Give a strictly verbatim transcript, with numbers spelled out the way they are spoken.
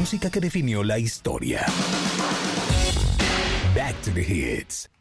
música que definió la historia. Back to the Hits.